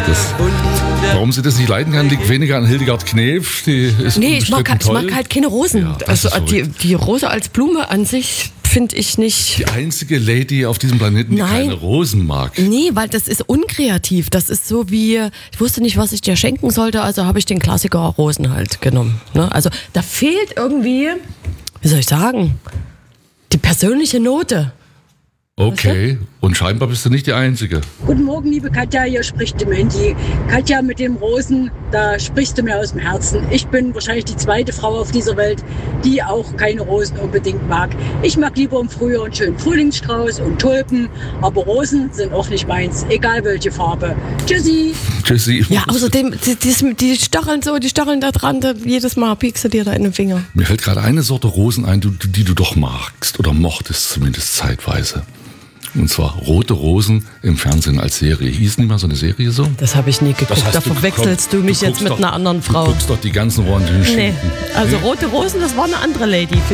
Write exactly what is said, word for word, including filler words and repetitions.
Das, warum sie das nicht leiden kann, liegt weniger an Hildegard Knef. Die ist nee, ich mag, toll. ich mag halt keine Rosen. Ja, also so die, die Rose als Blume an sich finde ich nicht... Die einzige Lady auf diesem Planeten, die Nein. keine Rosen mag. Nee, weil das ist unkreativ. Das ist so wie, ich wusste nicht, was ich dir schenken sollte, also habe ich den Klassiker Rosen halt genommen. Ne? Also da fehlt irgendwie, wie soll ich sagen, die persönliche Note. Okay, und scheinbar bist du nicht die Einzige. Guten Morgen, liebe Katja, hier spricht die Mandy. Katja, mit dem Rosen, da sprichst du mir aus dem Herzen. Ich bin wahrscheinlich die zweite Frau auf dieser Welt, die auch keine Rosen unbedingt mag. Ich mag lieber im Frühjahr einen schönen Frühlingsstrauß und Tulpen, aber Rosen sind auch nicht meins, egal welche Farbe. Tschüssi! Tschüssi. Ja, außerdem, die, die, die Stacheln so, die Stacheln da dran, da, jedes Mal piekst du dir da in den Finger. Mir fällt gerade eine Sorte Rosen ein, die, die du doch magst oder mochtest zumindest zeitweise. Und zwar Rote Rosen im Fernsehen als Serie. Hieß nicht mal so eine Serie so? Das habe ich nie geguckt. Da verwechselst geguckt. du mich Du jetzt mit doch, einer anderen Frau. Du guckst doch die ganzen Orangen. Nee, also Rote Rosen, das war eine andere Lady.